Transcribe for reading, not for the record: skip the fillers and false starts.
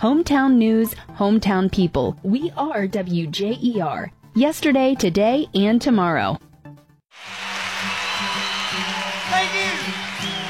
Hometown news, hometown people. We are WJER. Yesterday, today, and tomorrow.